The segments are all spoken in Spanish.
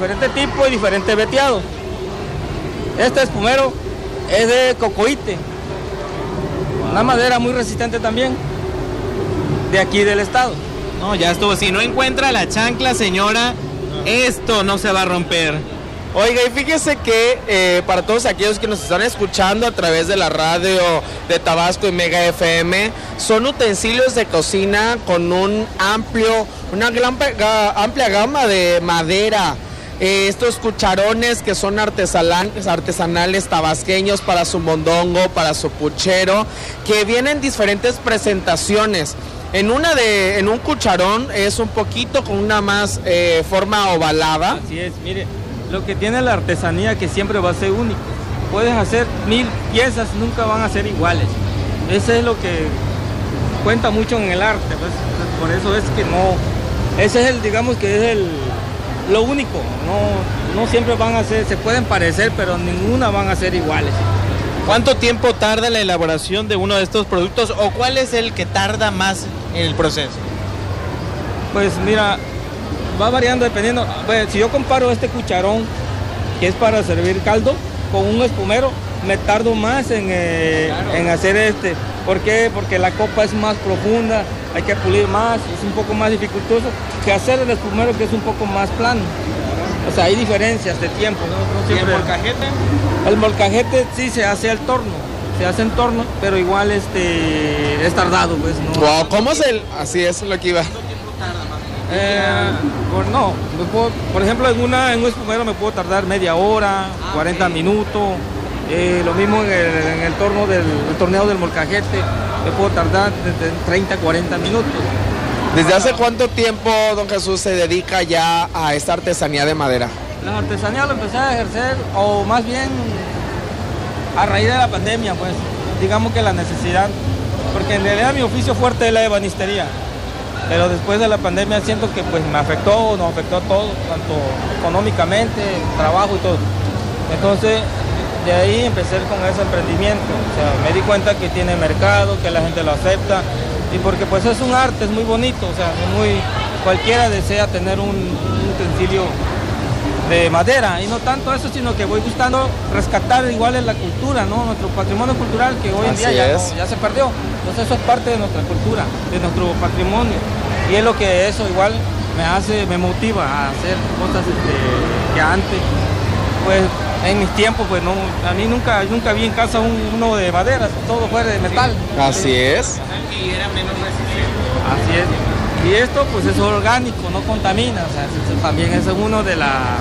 diferente tipo y diferente veteado. Este espumero es de cocoíte, una madera muy resistente también, de aquí del estado. No, ya estuvo. Si no encuentra la chancla, señora, esto no se va a romper. Oiga, y fíjese que para todos aquellos que nos están escuchando a través de la radio de Tabasco y Mega FM, son utensilios de cocina con una amplia gama de madera. Estos cucharones que son artesanales tabasqueños para su mondongo, para su puchero, que vienen diferentes presentaciones. En un cucharón es un poquito con una más forma ovalada. Así es, mire, lo que tiene la artesanía que siempre va a ser único. Puedes hacer 1000 piezas, nunca van a ser iguales. Eso es lo que cuenta mucho en el arte, pues, por eso es que no, ese es digamos que es lo único. No siempre van a ser, se pueden parecer, pero ninguna van a ser iguales. ¿Cuánto tiempo tarda la elaboración de uno de estos productos o cuál es el que tarda más en el proceso? Pues mira, va variando dependiendo. Bueno, si yo comparo este cucharón que es para servir caldo con un espumero, me tardo más en hacer este. ¿Por qué? Porque la copa es más profunda, hay que pulir más, es un poco más dificultoso que hacer el espumero, que es un poco más plano. O sea, hay diferencias de tiempo. ¿Y el molcajete? El molcajete sí se hace al torno, se hace en torno, pero igual es tardado, pues. ¿No? Wow, ¿cómo es así es lo que iba? ¿Cuánto tiempo tarda más? Por ejemplo, en un espumero me puedo tardar media hora, 40 minutos. Lo mismo en el torneo del molcajete, me puedo tardar desde 30 a 40 minutos. ¿Desde hace cuánto tiempo, don Jesús, se dedica ya a esta artesanía de madera? La artesanía lo empecé a ejercer, o más bien a raíz de la pandemia, pues, digamos que la necesidad, porque en realidad mi oficio fuerte es la ebanistería, pero después de la pandemia siento que pues nos afectó todo, tanto económicamente, trabajo y todo. Entonces, de ahí empecé con ese emprendimiento, o sea, me di cuenta que tiene mercado, que la gente lo acepta, y porque pues es un arte, es muy bonito, o sea, cualquiera desea tener un utensilio de madera, y no tanto eso, sino que voy buscando rescatar igual en la cultura, ¿no? Nuestro patrimonio cultural, que hoy en día ya se perdió. Entonces eso es parte de nuestra cultura, de nuestro patrimonio, y es lo que eso igual me motiva a hacer cosas que antes, pues en mis tiempos, pues no, a mí nunca vi en casa uno de madera, todo fue de metal. Así es. Y era menos resistente. Así es. Y esto pues es orgánico, no contamina, o sea, eso también es uno de las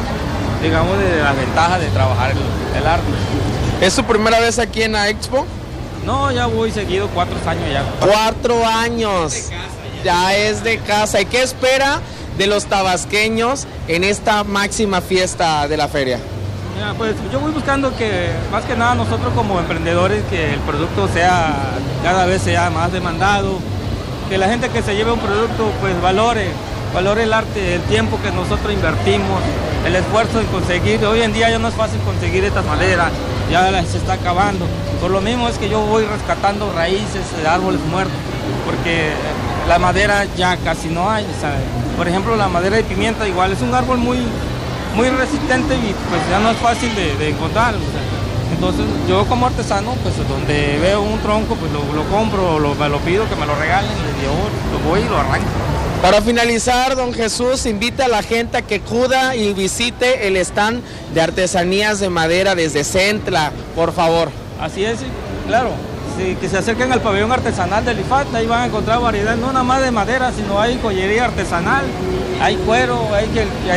ventajas de trabajar el arte. ¿Es su primera vez aquí en la Expo? No, ya voy seguido 4 años ya. 4 años. Ya es de casa. ¿Y qué espera de los tabasqueños en esta máxima fiesta de la feria? Mira, pues yo voy buscando que, más que nada nosotros como emprendedores, que el producto cada vez sea más demandado, que la gente que se lleve un producto pues valore el arte, el tiempo que nosotros invertimos, el esfuerzo en conseguir. Hoy en día ya no es fácil conseguir estas maderas, ya se está acabando. Por lo mismo es que yo voy rescatando raíces de árboles muertos, porque la madera ya casi no hay. O sea, por ejemplo, la madera de pimienta igual es un árbol muy resistente y pues ya no es fácil de encontrar. O sea, entonces yo como artesano, pues donde veo un tronco, pues lo compro, lo pido que me lo regalen y yo lo voy y lo arranco. Para finalizar, don Jesús, invita a la gente a que acuda y visite el stand de artesanías de madera desde Centla, por favor. Así es, sí, claro. Sí, que se acerquen al pabellón artesanal del IFAT, ahí van a encontrar variedad, no nada más de madera, sino hay joyería artesanal, hay cuero, hay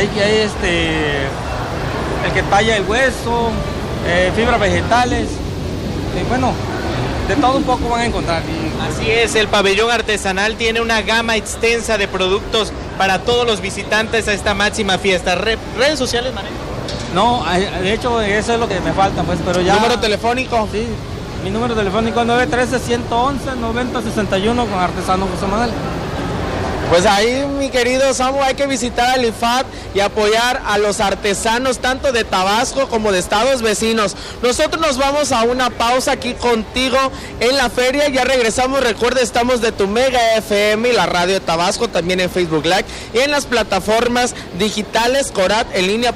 el que talla el hueso, fibras vegetales, bueno, de todo un poco van a encontrar. Así es, el pabellón artesanal tiene una gama extensa de productos para todos los visitantes a esta máxima fiesta. ¿Redes sociales, manejo? No, de hecho eso es lo que me falta, pues, pero ya... ¿Número telefónico? Sí, mi número telefónico es 913-111-9061 con Artesano José Manuel. Pues ahí, mi querido Samu, hay que visitar al IFAT y apoyar a los artesanos tanto de Tabasco como de estados vecinos. Nosotros nos vamos a una pausa aquí contigo en la feria. Ya regresamos. Recuerda, estamos de tu Mega FM y la radio de Tabasco, también en Facebook Live y en las plataformas digitales Corat en línea.